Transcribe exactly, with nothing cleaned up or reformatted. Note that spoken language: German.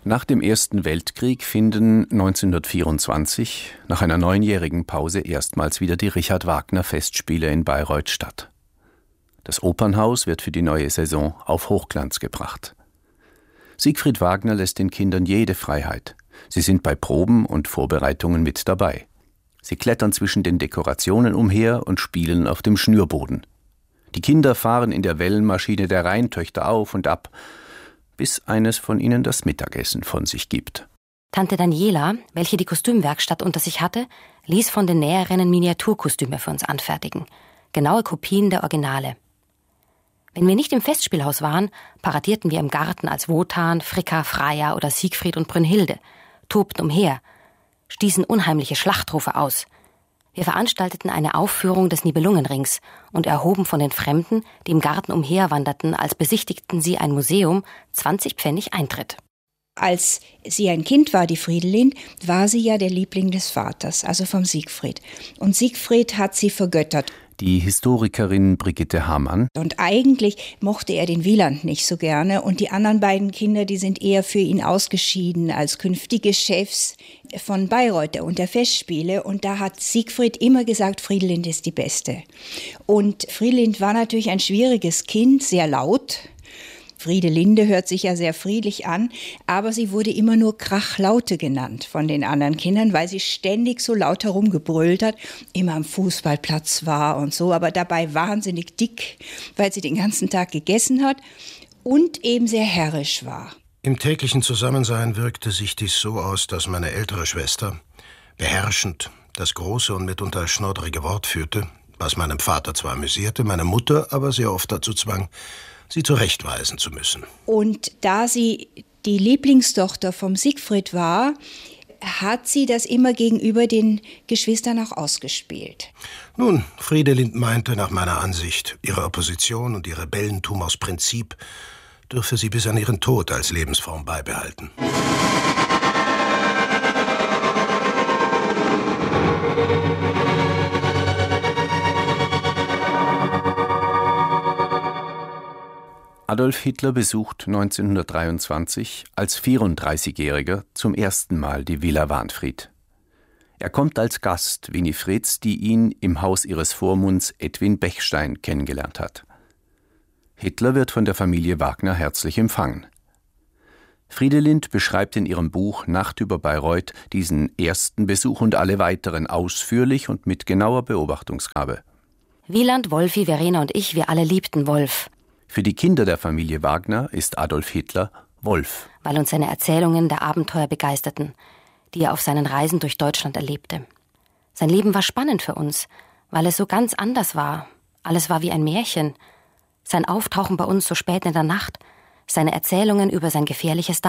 Nach dem Ersten Weltkrieg finden neunzehnhundertvierundzwanzig nach einer neunjährigen Pause erstmals wieder die Richard-Wagner-Festspiele in Bayreuth statt. Das Opernhaus wird für die neue Saison auf Hochglanz gebracht. Siegfried Wagner lässt den Kindern jede Freiheit. Sie sind bei Proben und Vorbereitungen mit dabei. Sie klettern zwischen den Dekorationen umher und spielen auf dem Schnürboden. Die Kinder fahren in der Wellenmaschine der Rheintöchter auf und ab, bis eines von ihnen das Mittagessen von sich gibt. Tante Daniela, welche die Kostümwerkstatt unter sich hatte, ließ von den Näherinnen Miniaturkostüme für uns anfertigen. Genaue Kopien der Originale. Wenn wir nicht im Festspielhaus waren, paradierten wir im Garten als Wotan, Fricka, Freya oder Siegfried und Brünnhilde, tobten umher, stießen unheimliche Schlachtrufe aus. Wir veranstalteten eine Aufführung des Nibelungenrings und erhoben von den Fremden, die im Garten umherwanderten, als besichtigten sie ein Museum, zwanzig Pfennig Eintritt. Als sie ein Kind war, die Friedelind, war sie ja der Liebling des Vaters, also vom Siegfried. Und Siegfried hat sie vergöttert. Die Historikerin Brigitte Hamann. Und eigentlich mochte er den Wieland nicht so gerne. Und die anderen beiden Kinder, die sind eher für ihn ausgeschieden als künftige Chefs von Bayreuth und der Festspiele. Und da hat Siegfried immer gesagt, Friedelind ist die Beste. Und Friedelind war natürlich ein schwieriges Kind, sehr laut. Friedelinde hört sich ja sehr friedlich an, aber sie wurde immer nur Krachlaute genannt von den anderen Kindern, weil sie ständig so laut herumgebrüllt hat, immer am Fußballplatz war und so, aber dabei wahnsinnig dick, weil sie den ganzen Tag gegessen hat und eben sehr herrisch war. Im täglichen Zusammensein wirkte sich dies so aus, dass meine ältere Schwester beherrschend das große und mitunter schnoddrige Wort führte, was meinem Vater zwar amüsierte, meine Mutter aber sehr oft dazu zwang, sie zurechtweisen zu müssen. Und da sie die Lieblingstochter vom Siegfried war, hat sie das immer gegenüber den Geschwistern auch ausgespielt. Nun, Friedelind meinte nach meiner Ansicht, ihre Opposition und ihr Rebellentum aus Prinzip dürfe sie bis an ihren Tod als Lebensform beibehalten. Adolf Hitler besucht neunzehnhundertdreiundzwanzig als vierunddreißigjähriger zum ersten Mal die Villa Wahnfried. Er kommt als Gast Winifreds, die ihn im Haus ihres Vormunds Edwin Bechstein kennengelernt hat. Hitler wird von der Familie Wagner herzlich empfangen. Friedelind beschreibt in ihrem Buch Nacht über Bayreuth diesen ersten Besuch und alle weiteren ausführlich und mit genauer Beobachtungsgabe. Wieland, Wolfi, Verena und ich, wir alle liebten Wolf. Für die Kinder der Familie Wagner ist Adolf Hitler Wolf. Weil uns seine Erzählungen der Abenteuer begeisterten, die er auf seinen Reisen durch Deutschland erlebte. Sein Leben war spannend für uns, weil es so ganz anders war. Alles war wie ein Märchen. Sein Auftauchen bei uns so spät in der Nacht, seine Erzählungen über sein gefährliches